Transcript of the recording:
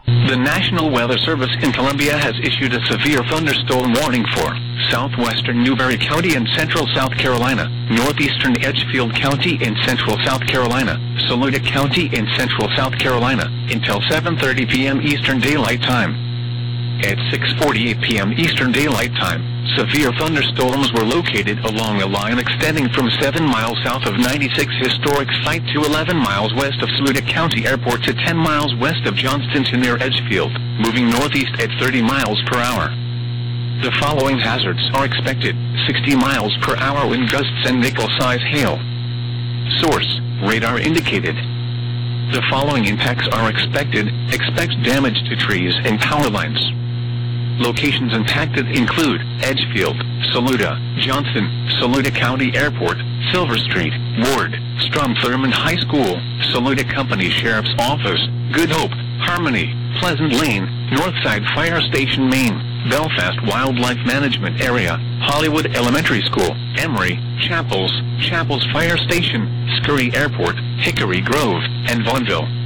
The National Weather Service in Columbia has issued a severe thunderstorm warning for southwestern Newberry County and central South Carolina, northeastern Edgefield County in central South Carolina, Saluda County in central South Carolina, until 7:30 p.m. Eastern Daylight Time. At 6:48 p.m. Eastern Daylight Time, severe thunderstorms were located along a line extending from 7 miles south of 96 Historic Site to 11 miles west of Saluda County Airport to 10 miles west of Johnston to near Edgefield, moving northeast at 30 miles per hour. The following hazards are expected: 60 miles per hour wind gusts and nickel-size hail. Source: radar indicated. The following impacts are expected. Expect damage to trees and power lines. Locations impacted include Edgefield, Saluda, Johnston, Saluda County Airport, Silver Street, Ward, Strom Thurmond High School, Saluda Company Sheriff's Office, Good Hope, Harmony, Pleasant Lane, Northside Fire Station, Maine, Belfast Wildlife Management Area, Hollywood Elementary School, Emory, Chapels Fire Station, Scurry Airport, Hickory Grove, and Vaughnville.